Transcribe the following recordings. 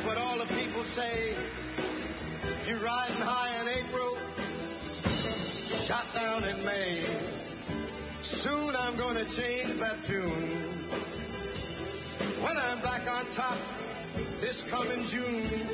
what all the people say. You're riding high in April, shot down in May. Soon I'm gonna change that tune. When I'm back on top this coming June.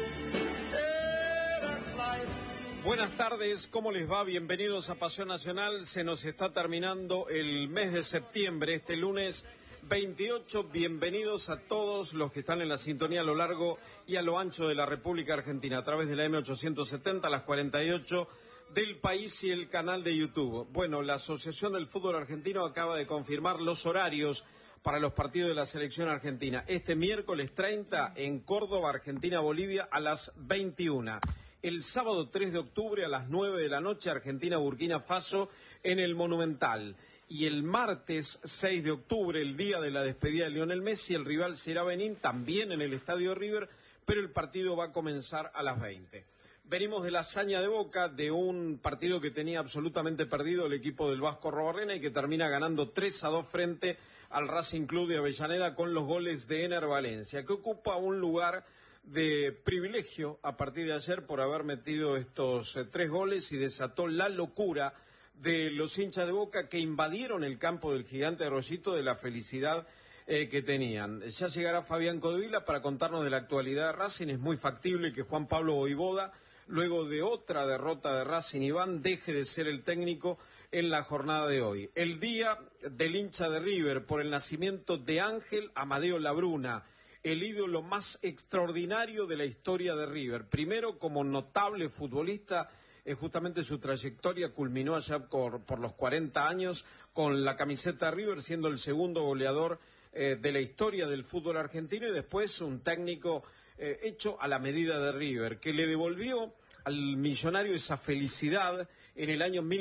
Yeah, that's life. Buenas tardes, ¿cómo les va? Bienvenidos a Pasión Nacional. Se nos está terminando el mes de septiembre, este lunes 28. Bienvenidos a todos los que están en la sintonía a lo largo y a lo ancho de la República Argentina, a través de la M870, las 48 del país y el canal de YouTube. Bueno, la Asociación del Fútbol Argentino acaba de confirmar los horarios para los partidos de la selección argentina. Este miércoles 30 en Córdoba, Argentina-Bolivia a las 21. El sábado 3 de octubre a las 9 de la noche, Argentina-Burkina Faso en el Monumental. Y el martes 6 de octubre, el día de la despedida de Lionel Messi, el rival será Benín, también en el Estadio River, pero el partido va a comenzar a las 20. Venimos de la hazaña de Boca, de un partido que tenía absolutamente perdido el equipo del Vasco Arrobarrena y que termina ganando 3-2 frente al Racing Club de Avellaneda con los goles de Ener Valencia, que ocupa un lugar de privilegio a partir de ayer por haber metido estos 3 goles y desató la locura de los hinchas de Boca que invadieron el campo del Gigante de Rosito de la felicidad que tenían. Ya llegará Fabián Codevila para contarnos de la actualidad de Racing. Es muy factible que Juan Pablo Voivoda, luego de otra derrota de Racing Iván, deje de ser el técnico en la jornada de hoy. El día del hincha de River por el nacimiento de Ángel Amadeo Labruna, el ídolo más extraordinario de la historia de River. Primero como notable futbolista, justamente su trayectoria culminó allá por los 40 años con la camiseta de River, siendo el segundo goleador de la historia del fútbol argentino, y después un técnico hecho a la medida de River, que le devolvió al millonario esa felicidad en el año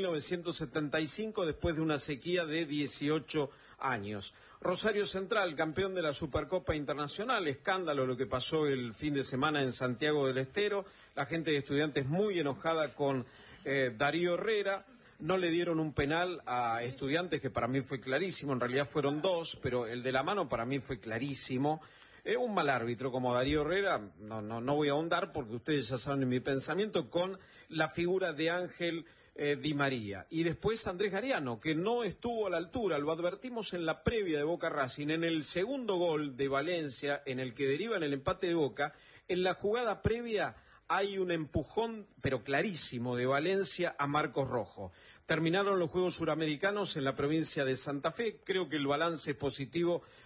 1975 después de una sequía de 18 años. Rosario Central, campeón de la Supercopa Internacional, escándalo lo que pasó el fin de semana en Santiago del Estero, la gente de Estudiantes muy enojada con Darío Herrera. No le dieron un penal a Estudiantes, que para mí fue clarísimo, en realidad fueron 2, pero el de la mano para mí fue clarísimo. Un mal árbitro como Darío Herrera, no voy a ahondar porque ustedes ya saben mi pensamiento con la figura de Ángel Di María. Y después Andrés Gariano, que no estuvo a la altura, lo advertimos en la previa de Boca Racing, en el segundo gol de Valencia, en el que deriva en el empate de Boca, en la jugada previa hay un empujón, pero clarísimo, de Valencia a Marcos Rojo. Terminaron los Juegos Suramericanos en la provincia de Santa Fe. Creo que el balance es positivo